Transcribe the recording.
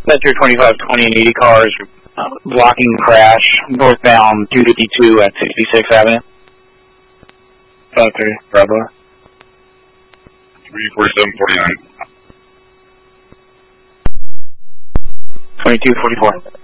Metro 2520 and 80 cars blocking crash northbound 252 at 66th Avenue. 53, Bravo. 34749. 2244.